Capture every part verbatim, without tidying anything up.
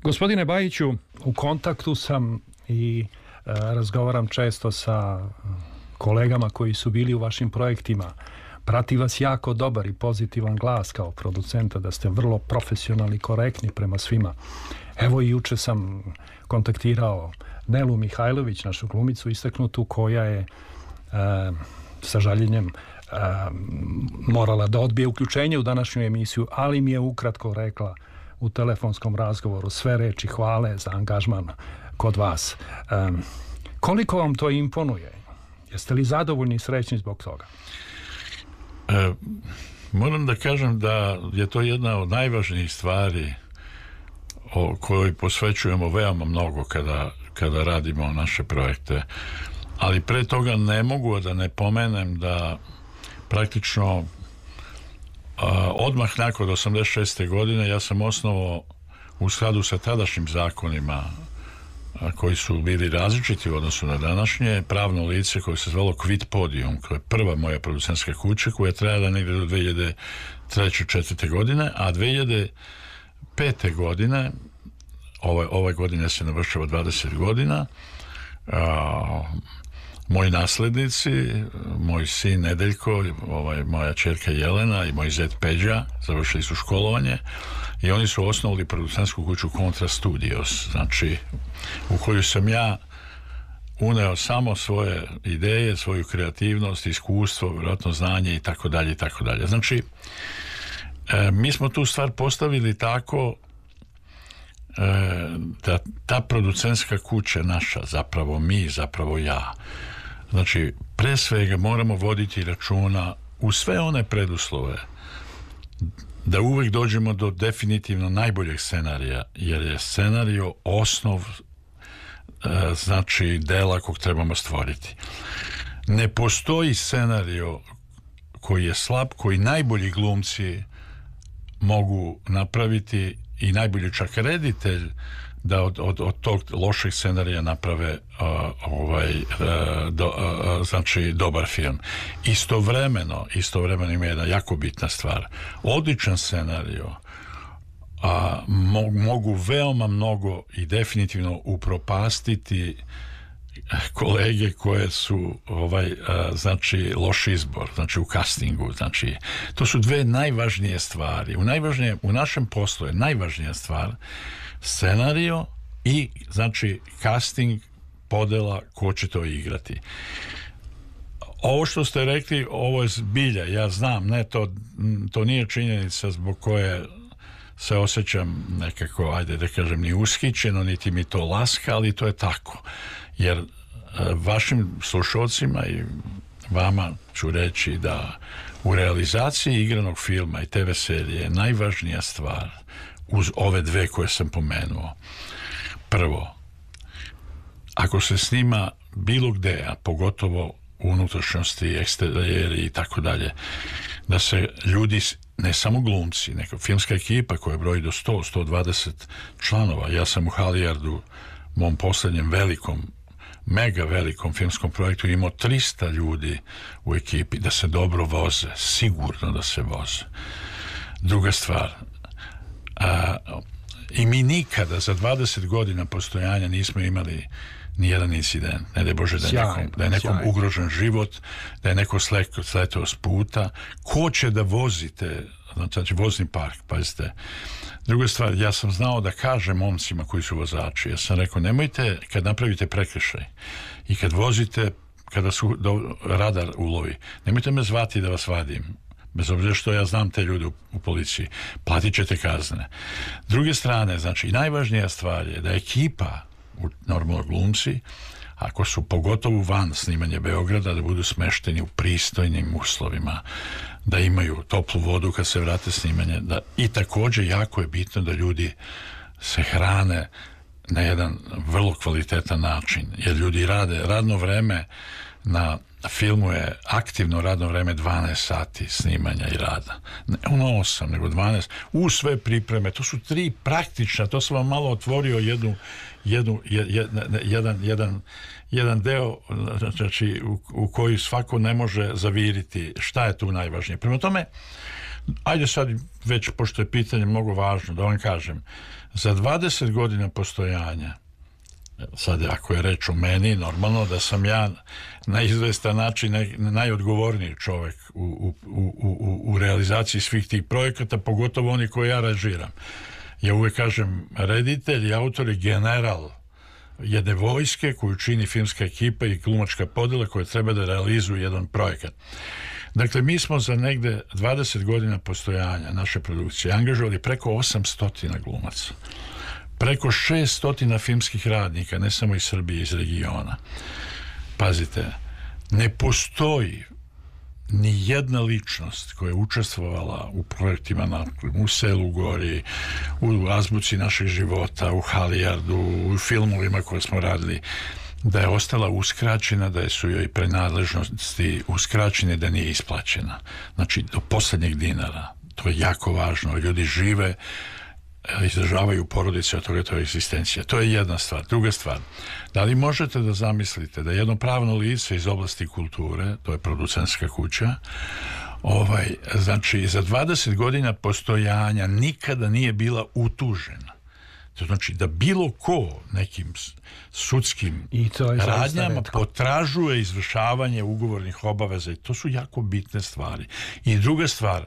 Gospodine Bajiću, u kontaktu sam i e, razgovaram često sa kolegama koji su bili u vašim projektima. Prati vas jako dobar i pozitivan glas kao producenta, da ste vrlo profesionalni i korektni prema svima. Evo i juče sam kontaktirao Nelu Mihajlović, našu glumicu istaknutu, koja je e, sa žaljenjem e, morala da odbije uključenje u današnju emisiju, ali mi je ukratko rekla u telefonskom razgovoru sve reči hvale za angažman kod vas. E, koliko vam to imponuje? Jeste li zadovoljni i srećni zbog toga? E, moram da kažem da je to jedna od najvažnijih stvari o kojoj posvećujemo veoma mnogo kada, kada radimo naše projekte. Ali pre toga ne mogu da ne pomenem da praktično a, odmah nakon osamdeset šeste godine ja sam osnovao u skladu sa tadašnjim zakonima a, koji su bili različiti u odnosu na današnje, pravno lice koje se zvalo Quid Podium, koja je prva moja producentska kuća koja je trajala negdje do dve hiljade treće četvrte godine, a dve hiljade pete godine, ove, ove godine se navršava dvadeset godina, a, moji naslednici, moj sin Nedeljko, ovaj, moja ćerka Jelena i moj zet Peđa završili su školovanje i oni su osnovali producentsku kuću Kontra Studios, znači u koju sam ja uneo samo svoje ideje, svoju kreativnost, iskustvo, vjerojatno znanje i tako dalje i tako dalje. Znači, e, mi smo tu stvar postavili tako e, da ta producentska kuća naša, zapravo mi, zapravo ja, znači, pre svega moramo voditi računa u sve one preduslove da uvek dođemo do definitivno najboljeg scenarija, jer je scenario osnov e, znači dela kog trebamo stvoriti. Ne postoji scenario koji je slab, koji najbolji glumci mogu napraviti i najbolji čak reditelj da od, od, od tog lošeg scenarija naprave uh, ovaj, uh, do, uh, znači dobar film. Istovremeno, istovremeno ima jedna jako bitna stvar. Odličan scenario a, mo, mogu veoma mnogo i definitivno upropastiti kolege koje su ovaj, a, znači loš izbor, znači u castingu, znači to su dve najvažnije stvari. U, najvažnije, u našem poslu je najvažnija stvar scenario i znači casting, podela ko će to igrati. Ovo što ste rekli, ovo je zbilja, ja znam, ne, to, to nije činjenica zbog koje se osjećam nekako, ajde da kažem, ni ushićeno, niti mi to laska, ali to je tako. Jer vašim slušalcima i vama ću reći da u realizaciji igranog filma i te ve serije je najvažnija stvar uz ove dve koje sam pomenuo. Prvo, ako se snima bilo gde, a pogotovo u unutrašnjosti, eksterijeri i tako dalje, da se ljudi, ne samo glumci, nego filmska ekipa koja broji do sto do sto dvadeset članova. Ja sam u Halijardu, mom posljednjem velikom, mega velikom filmskom projektu, imao trista ljudi u ekipi, da se dobro voze, sigurno da se voze. Druga stvar, a, i mi nikada za dvadeset godina postojanja nismo imali ni jedan incident, ne da je Bože da je sjajno, nekom, da je nekom sjajno. ugrožen život, da je neko sletao s puta. Ko će da vozite, znači vozni park, pazite. Druga stvar, ja sam znao da kažem momcima koji su vozači, ja sam rekao, nemojte kad napravite prekršaj i kad vozite, kada su do, radar ulovi, nemojte me zvati da vas vadim, bez obzira što ja znam te ljude u, u policiji, platit ćete kazne. Druge strane, znači, najvažnija stvar je da ekipa, normalno glumci, ako su pogotovo van snimanja Beograda, da budu smešteni u pristojnim uslovima, da imaju toplu vodu kad se vrate snimanje, da, i također jako je bitno da ljudi se hrane na jedan vrlo kvalitetan način, jer ljudi rade radno vreme na filmu je aktivno radno vreme dvanaest sati snimanja i rada. Ne ono osam, nego dvanaest. U sve pripreme, to su tri praktična, to sam vam malo otvorio jednu, jednu, jed, jedan, jedan, jedan deo, znači, u, u koji svako ne može zaviriti šta je tu najvažnije. Prema tome, Ajde sad, već pošto je pitanje mnogo važno, da vam kažem, za dvadeset godina postojanja, sad ako je reč o meni, normalno da sam ja na izvestan način naj, najodgovorniji čovjek u, u, u, u, u realizaciji svih tih projekata, pogotovo oni koje ja režiram. Ja uvijek kažem, reditelj i autor je general jedne vojske koju čini filmska ekipa i glumačka podjela koja treba da realizuje jedan projekat. Dakle, mi smo za negde dvadeset godina postojanja naše produkcije angažovali preko osamsto glumaca, preko šeststo filmskih radnika, ne samo iz Srbije, iz regiona. Pazite, ne postoji ni jedna ličnost koja je učestvovala u projektima na, u Selu Gori, u Azbuci našeg života, u Halijardu, u filmovima koje smo radili, da je ostala uskraćena, da su joj prenadležnosti uskraćene, da nije isplaćena. Znači, do posljednjeg dinara. To je jako važno. Ljudi žive, izdržavaju porodice, od toga to je egzistencija. To je jedna stvar. Druga stvar, da li možete da zamislite da jedno pravno lice iz oblasti kulture, to je producentska kuća, ovaj, znači, za dvadeset godina postojanja nikada nije bila utužena. To znači da bilo ko nekim sudskim radnjama potražuje izvršavanje ugovornih obaveza i to su jako bitne stvari. I druga stvar,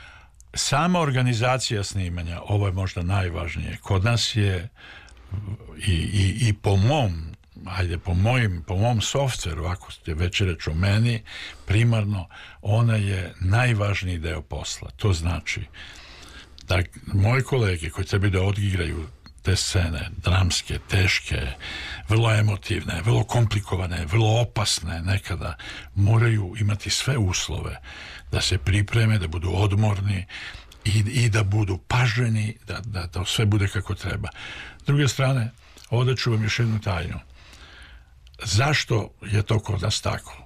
sama organizacija snimanja, ovo je možda najvažnije, kod nas je i, i, i po mom, ajde, po mojim, po mom softveru, ako ste već reč o meni, primarno, ona je najvažniji deo posla. To znači da moji kolege koji treba da odigraju te scene, dramske, teške, vrlo emotivne, vrlo komplikovane, vrlo opasne nekada, moraju imati sve uslove da se pripreme, da budu odmorni i, i da budu paženi, da, da, da sve bude kako treba. S druge strane, ovdje ću vam još jednu tajnu. Zašto je to kod nas tako?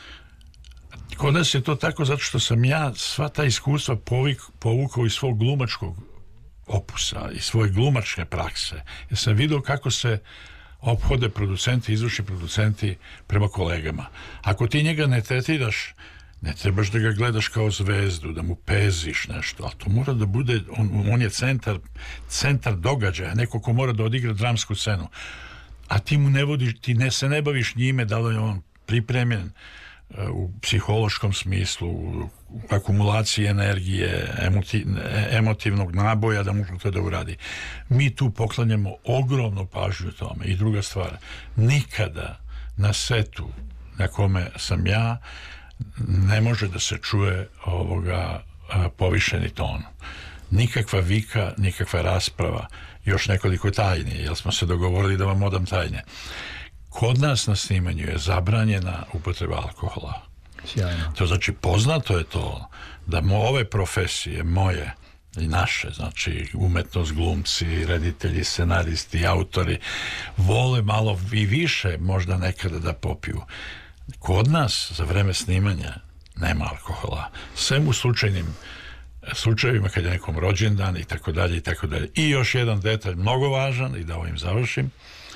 Kod nas je to tako zato što sam ja sva ta iskustva povik, povukao iz svog glumačkog opusa i svoje glumačke prakse. Ja sam vidio kako se ophode producenti, izvršni producenti prema kolegama. Ako ti njega ne tretiraš, ne trebaš da ga gledaš kao zvezdu, da mu peziš nešto, ali to mora da bude, on, on je centar, centar događaja, neko ko mora da odigra dramsku scenu. A ti mu ne vodiš, ti ne se ne baviš njime, da li je on pripremljen u psihološkom smislu, u akumulaciji energije, emoti, emotivnog naboja da može to da uradi. Mi tu poklanjamo ogromnu pažnju tome. I druga stvar, nikada na setu na kome sam ja ne može da se čuje ovoga a, povišeni ton. Nikakva vika, nikakva rasprava, još nekoliko tajni, jer smo se dogovorili da vam odam tajne. Kod nas na snimanju je zabranjena upotreba alkohola. Sjajno. To znači, poznato je to da mo ove profesije moje i naše, znači umetnost, glumci, reditelji, scenaristi, autori, vole malo i više možda nekada da popiju. Kod nas za vreme snimanja nema alkohola. Sem u slučajnim slučajevima kad je nekom rođendan i tako dalje i tako dalje. I još jedan detalj mnogo važan i da ovim završim.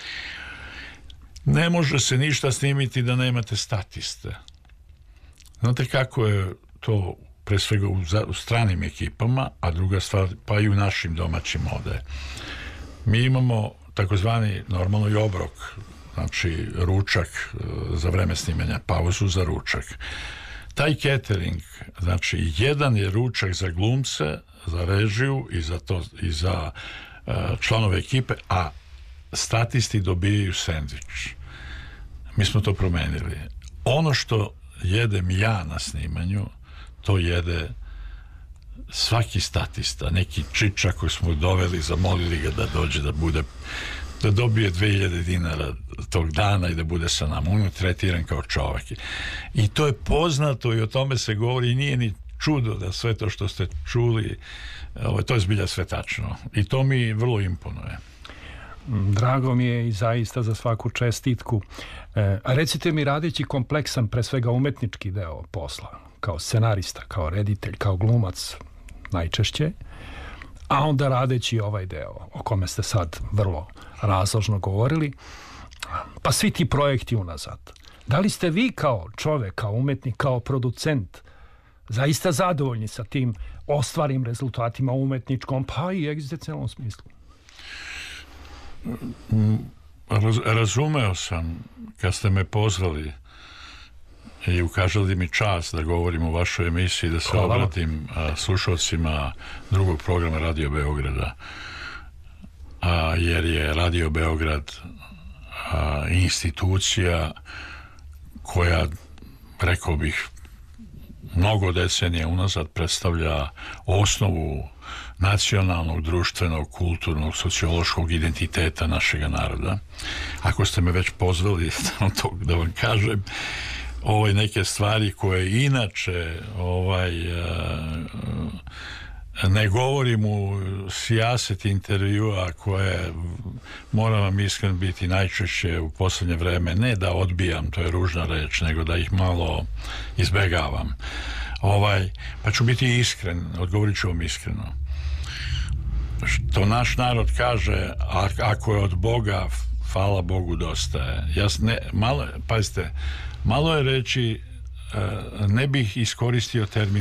Ne može se ništa snimiti da nemate statiste. Znate kako je to pre svega u, za, u stranim ekipama, a druga stvar pa i u našim domaćim ovde. Mi imamo takozvani normalno i obrok, znači ručak za vreme snimanja, pauzu za ručak. Taj catering, znači jedan je ručak za glumce, za režiju i za, to, i za uh, članove ekipe, a statisti dobijaju sendvič. Mi smo to promenili. Ono što jedem ja na snimanju, to jede svaki statista, neki čiča koji smo doveli, zamolili ga da dođe da bude, da dobije dve hiljade dinara tog dana i da bude sa nama. On je tretiran kao čovjek. I to je poznato i o tome se govori i nije ni čudo da sve to što ste čuli, ovo, to je zbilja sve tačno. I to mi vrlo imponuje. Drago mi je i zaista za svaku čestitku. E, a recite mi, radeći kompleksan, pre svega umetnički deo posla, kao scenarista, kao reditelj, kao glumac najčešće, a onda radeći ovaj deo o kome ste sad vrlo razložno govorili, pa svi ti projekti unazad. Da li ste vi kao čovek, kao umetnik, kao producent zaista zadovoljni sa tim ostvarim rezultatima u umetničkom, pa i egzistencijalnom smislu. Raz, razumeo sam kad ste me pozvali i ukazali mi čast da govorim u vašoj emisiji, da se Hvala. obratim a, slušalcima drugog programa Radio Beograda, a, jer je Radio Beograd a, institucija koja, rekao bih, mnogo decenija unazad predstavlja osnovu nacionalnog, društvenog, kulturnog, sociološkog identiteta našega naroda. Ako ste me već pozvali da vam kažem ovaj, neke stvari koje inače ovaj, ne govorim u sijaset intervjua koje, moram vam iskren biti, najčešće u posljednje vreme, ne da odbijam, to je ružna reč, nego da ih malo izbegavam. Ovaj, pa ću biti iskren, odgovorit ću vam iskreno. Što naš narod kaže, a, ako je od Boga, hvala Bogu, dosta je. Ja ne, malo, pazite, malo je reći, ne bih iskoristio termin